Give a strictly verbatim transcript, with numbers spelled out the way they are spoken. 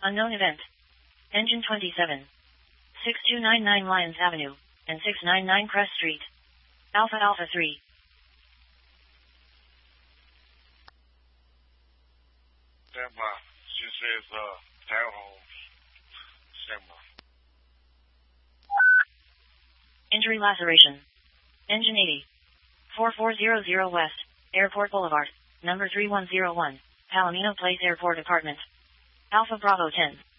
Unknown event. Engine twenty-seven. six two nine nine Lyons Avenue, and six ninety-nine Crest Street. Alpha Alpha three. Stand by. She says, uh, townhomes. Stand by. Injury laceration. Engine eighty. forty-four hundred West, Airport Boulevard, number three one zero one, Palomino Place Airport Apartment. Alpha Bravo ten.